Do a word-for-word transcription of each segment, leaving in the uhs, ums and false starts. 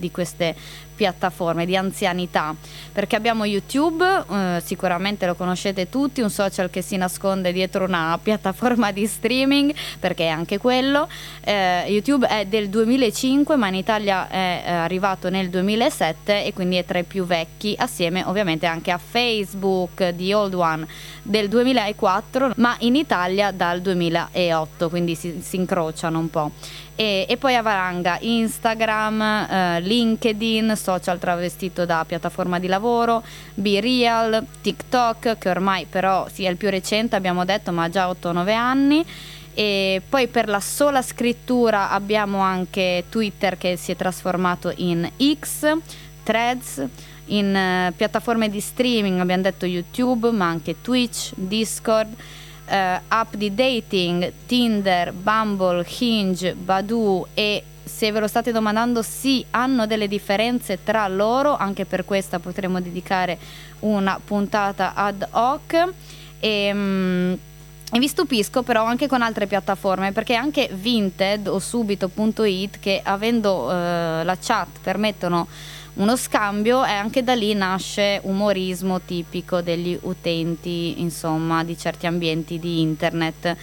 di queste piattaforme di anzianità, perché abbiamo YouTube, eh, sicuramente lo conoscete tutti, un social che si nasconde dietro una piattaforma di streaming, perché è anche quello. eh, YouTube è del duemilacinque, ma in Italia è eh, arrivato nel duemilasette e quindi è tra i più vecchi, assieme ovviamente anche a Facebook, The Old One, del duemilaquattro, ma in Italia dal duemilaotto, quindi si, si incrociano un po'. E, e poi avranga Instagram, eh, LinkedIn, social travestito da piattaforma di lavoro, BeReal, TikTok, che ormai però sì, è il più recente, abbiamo detto, ma ha già otto nove anni. E poi per la sola scrittura abbiamo anche Twitter, che si è trasformato in X, Threads. In uh, piattaforme di streaming abbiamo detto YouTube, ma anche Twitch, Discord, uh, app di dating, Tinder, Bumble, Hinge, Badoo. E se ve lo state domandando, sì, hanno delle differenze tra loro, anche per questa potremo dedicare una puntata ad hoc. E um, E vi stupisco però anche con altre piattaforme, perché anche Vinted o subito punto it, che avendo eh, la chat permettono uno scambio, e anche da lì nasce umorismo tipico degli utenti, insomma, di certi ambienti di internet.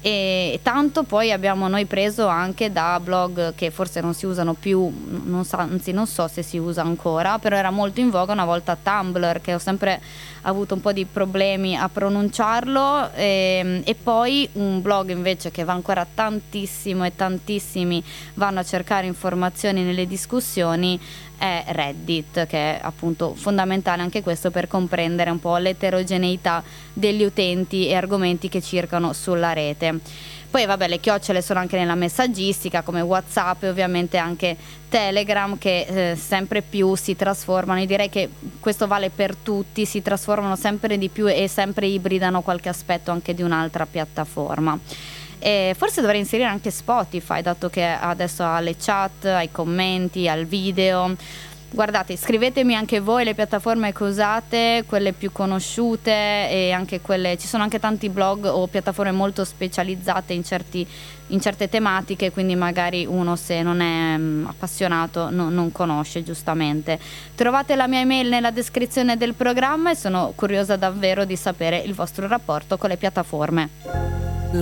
E tanto poi abbiamo noi preso anche da blog che forse non si usano più, non so, anzi non so se si usa ancora, però era molto in voga una volta, Tumblr, che ho sempre avuto un po' di problemi a pronunciarlo, e, e poi un blog invece che va ancora tantissimo e tantissimi vanno a cercare informazioni nelle discussioni, è Reddit, che è appunto fondamentale anche questo per comprendere un po' l'eterogeneità degli utenti e argomenti che circolano sulla rete. Poi vabbè, le chiocciole sono anche nella messaggistica, come WhatsApp, e ovviamente anche Telegram, che eh, sempre più si trasformano. Io direi che questo vale per tutti, si trasformano sempre di più e sempre ibridano qualche aspetto anche di un'altra piattaforma. E forse dovrei inserire anche Spotify, dato che adesso ha le chat, ai commenti, al video. Guardate, scrivetemi anche voi le piattaforme che usate, quelle più conosciute, e anche quelle, ci sono anche tanti blog o piattaforme molto specializzate in certi in certe tematiche, quindi magari uno, se non è um, appassionato, no, non conosce, giustamente. Trovate la mia email nella descrizione del programma e sono curiosa davvero di sapere il vostro rapporto con le piattaforme.